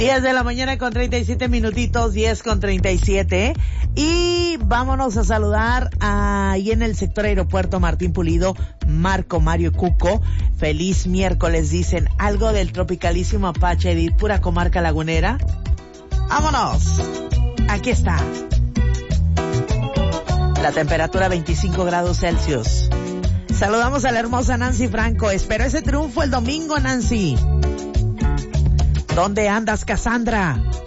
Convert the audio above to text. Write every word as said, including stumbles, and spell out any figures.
diez de la mañana con treinta y siete minutitos, diez con treinta y siete. Y vámonos a saludar a, ahí en el sector aeropuerto Martín Pulido, Marco Mario Cuco. Feliz miércoles, dicen. Algo del tropicalísimo Apache, Edith, pura comarca lagunera. Vámonos. Aquí está. La temperatura veinticinco grados Celsius. Saludamos a la hermosa Nancy Franco. Espero ese triunfo el domingo, Nancy. ¿Dónde andas, Cassandra?